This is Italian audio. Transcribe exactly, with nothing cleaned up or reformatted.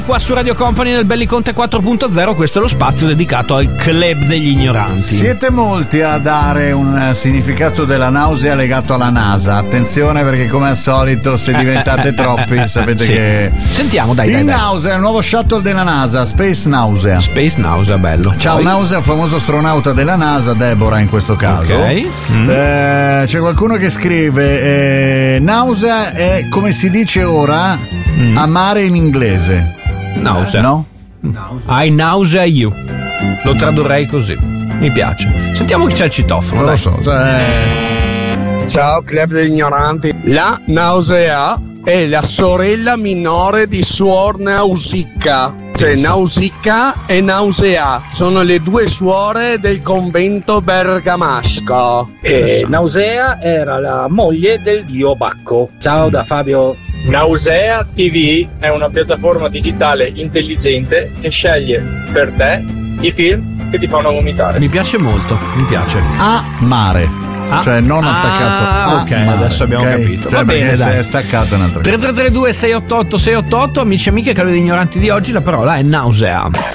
Qua su Radio Company nel Belliconte quattro punto zero, questo è lo spazio dedicato al club degli ignoranti. Siete molti a dare un significato della nausea legato alla NASA. Attenzione, perché come al solito se diventate troppi sapete sì. che... Sentiamo, dai, il dai, dai. Nausea è il nuovo shuttle della NASA, Space Nausea. Space Nausea, bello. Ciao. Poi... Nausea, famoso astronauta della NASA, Deborah in questo caso. Ok. Mm. Eh, c'è qualcuno che scrive eh, nausea è come si dice ora mm. amare in inglese. Nausea. Eh, no? I nausea you. Lo tradurrei così. Mi piace. Sentiamo chi c'è il citofono. Non dai. lo so. Cioè... Ciao club degli ignoranti. La nausea è la sorella minore di Suor Nausicaa. Cioè Nausicaa e Nausea sono le due suore del convento bergamasco. E Nausea era la moglie del dio Bacco. Ciao da Fabio. Nausea ti vu è una piattaforma digitale intelligente che sceglie per te i film che ti fanno vomitare. Mi piace molto, mi piace. A mare. Ah, cioè non ah, attaccato. Ok, mare, adesso abbiamo okay. capito. Cioè, Va bene, se dai. è staccato è un'altra cosa. tre tre tre due sei otto otto sei otto otto, amici e amiche, club degli ignoranti di oggi, la parola è nausea.